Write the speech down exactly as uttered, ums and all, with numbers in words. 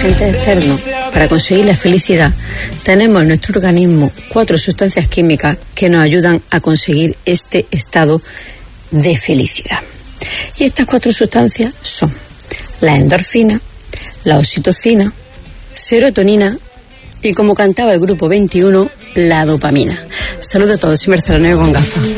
agentes externos para conseguir la felicidad, tenemos en nuestro organismo cuatro sustancias químicas que nos ayudan a conseguir este estado de felicidad. Y estas cuatro sustancias son la endorfina, la oxitocina, serotonina y, como cantaba el grupo veintiuno, la dopamina. Saludos a todos, soy Marcela Negro con gafas.